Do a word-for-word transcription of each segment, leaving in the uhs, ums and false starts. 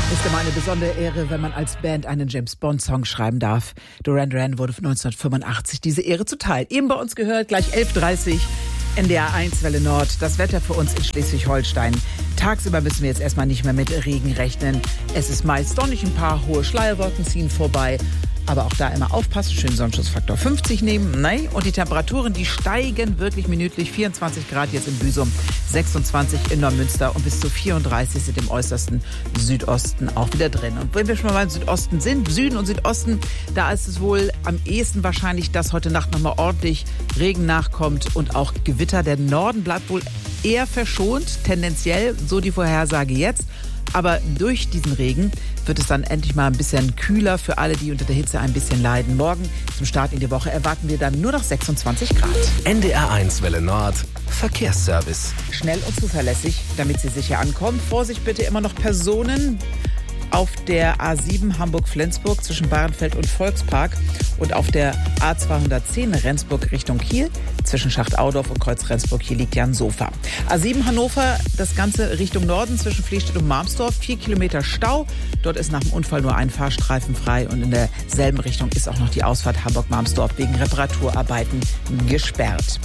Ist immer eine besondere Ehre, wenn man als Band einen James-Bond-Song schreiben darf. Duran Duran wurde neunzehnhundertfünfundachtzig diese Ehre zuteil. Eben bei uns gehört, gleich elf Uhr dreißig, N D R eins Welle Nord. Das Wetter für uns in Schleswig-Holstein. Tagsüber müssen wir jetzt erstmal nicht mehr mit Regen rechnen. Es ist meist sonnig, ein paar hohe Schleierwolken ziehen vorbei. Aber auch da immer aufpassen, schön Sonnenschutzfaktor fünfzig nehmen. Nein, und die Temperaturen, die steigen wirklich minütlich. vierundzwanzig Grad jetzt in Büsum, sechsundzwanzig in Neumünster und bis zu vierunddreißig sind im äußersten Südosten auch wieder drin. Und wenn wir schon mal im Südosten sind, Süden und Südosten, da ist es wohl am ehesten wahrscheinlich, dass heute Nacht nochmal ordentlich Regen nachkommt und auch Gewitter. Der Norden bleibt wohl eher verschont, tendenziell, so die Vorhersage jetzt. Aber durch diesen Regen wird es dann endlich mal ein bisschen kühler für alle, die unter der Hitze ein bisschen leiden. Morgen zum Start in die Woche erwarten wir dann nur noch sechsundzwanzig Grad. N D R eins Welle Nord, Verkehrsservice. Schnell und zuverlässig, damit Sie sicher ankommen. Vorsicht bitte immer noch Personen auf der A sieben Hamburg-Flensburg zwischen Bahrenfeld und Volkspark und auf der A zweihundertzehn Rendsburg Richtung Kiel zwischen Schacht-Audorf und Kreuz Rendsburg. Hier liegt ja ein Sofa. A sieben Hannover, das Ganze Richtung Norden zwischen Fließstedt und Marmsdorf. Vier Kilometer Stau. Dort ist nach dem Unfall nur ein Fahrstreifen frei und in derselben Richtung ist auch noch die Ausfahrt Hamburg-Marmsdorf wegen Reparaturarbeiten gesperrt.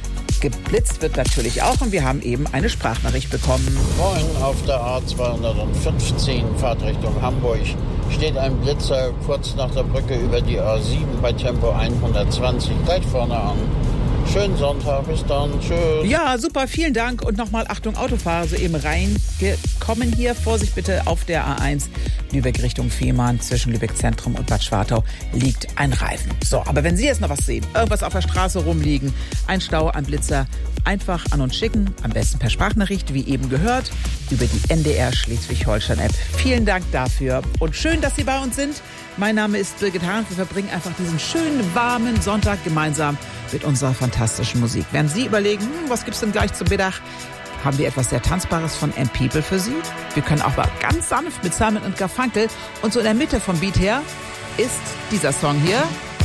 Geblitzt wird natürlich auch und wir haben eben eine Sprachnachricht bekommen. Moin, auf der A zweihundertfünfzehn Fahrtrichtung Hamburg steht ein Blitzer kurz nach der Brücke über die A sieben bei Tempo hundertzwanzig gleich vorne an. Schönen Sonntag, bis dann, tschüss. Ja, super, vielen Dank und nochmal Achtung Autofahrer, soeben reingekommen hier. Vorsicht bitte auf der A eins Lübeck Richtung Fehmarn zwischen Lübeck Zentrum und Bad Schwartau liegt ein Reifen. So, aber wenn Sie jetzt noch was sehen, irgendwas auf der Straße rumliegen, ein Stau, ein Blitzer, einfach an uns schicken, am besten per Sprachnachricht, wie eben gehört, über die N D R Schleswig-Holstein-App. Vielen Dank dafür und schön, dass Sie bei uns sind. Mein Name ist Birgit Hahn. Wir verbringen einfach diesen schönen, warmen Sonntag gemeinsam mit unserer fantastischen Musik. Während Sie überlegen, hm, was gibt's denn gleich zum Mittag, haben wir etwas sehr Tanzbares von M People für Sie. Wir können auch mal ganz sanft mit Simon und Garfunkel. Und so in der Mitte vom Beat her ist dieser Song hier.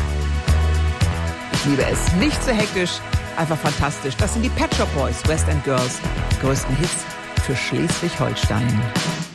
Ich liebe es. Nicht so hektisch, einfach fantastisch. Das sind die Pet Shop Boys, West End Girls. Größten Hits für Schleswig-Holstein.